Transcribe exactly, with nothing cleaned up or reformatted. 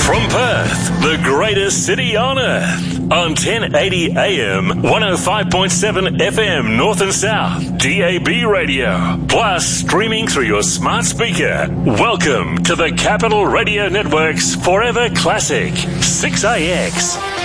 From Perth, the greatest city on earth, on ten eighty A M, one oh five point seven F M North and South, D A B radio, plus streaming through your smart speaker. Welcome to the Capital Radio Network's Forever Classic, six A X.